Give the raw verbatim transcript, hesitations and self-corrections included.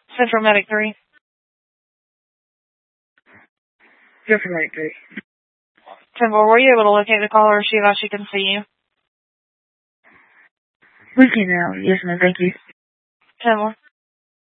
Central Medic three. Central Medic three. ten four, were you able to locate the caller or she thought she can see you? We can now. Yes, ma'am. Thank you. ten four.